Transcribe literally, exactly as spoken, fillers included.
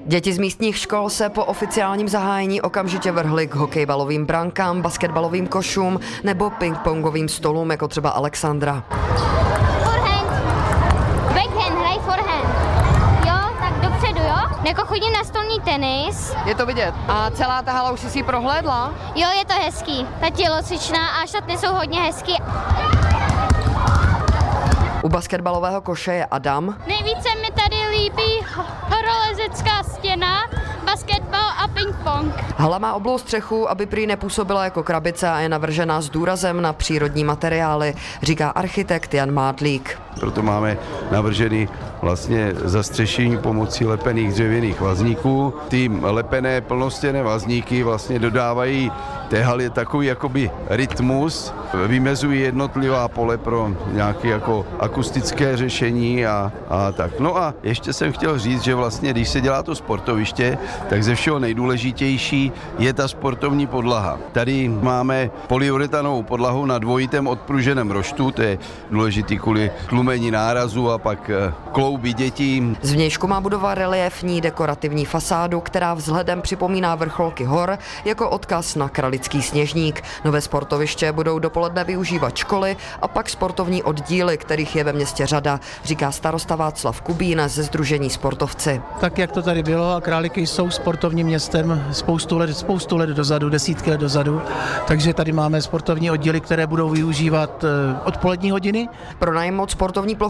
Děti z místních škol se po oficiálním zahájení okamžitě vrhly k hokejbalovým brankám, basketbalovým košům nebo pingpongovým stolům, jako třeba Alexandra. Forehand, backhand, hraj forehand. Jo, tak dopředu, jo? Jako chodím na stolní tenis. Je to vidět. A celá ta hala už jsi si prohlédla? Jo, je to hezký. Ta tělocvičná a šatny jsou hodně hezký. U basketbalového koše je Adam. Nejvíce mi tady líbí horolezecká stěna, basketbal a ping-pong. Hala má oblou střechu, aby prý nepůsobila jako krabice a je navržená s důrazem na přírodní materiály, říká architekt Jan Mádlík. Proto máme navržený vlastně zastřešení pomocí lepených dřevěných vazníků. Ty lepené plnostěnné vazníky vlastně dodávají té haly takový jakoby rytmus, vymezují jednotlivá pole pro nějaké jako akustické řešení a, a tak. No a ještě jsem chtěl říct, že vlastně když se dělá to sportoviště, tak ze všeho nejdůležitější je ta sportovní podlaha. Tady máme polyuretanovou podlahu na dvojitém odpruženém roštu, to je důležitý kvůli tlumení nárazu a pak klouby dětí. Zvnějšku má budova reliefní dekorativní fasádu, která vzhledem připomíná vrcholky hor jako odkaz na Kralický Sněžník. Nové sportoviště budou dopoledne využívat školy a pak sportovní oddíly, kterých je ve městě řada, říká starosta Václav Kubín ze Sdružení Sportovci. Tak, jak to tady bylo, a Králíky jsou sportovním městem spoustu let, spoustu let dozadu, desítky let dozadu, takže tady máme sportovní oddíly, které budou využívat odpolední hodiny. Pronajmout sportovní plochy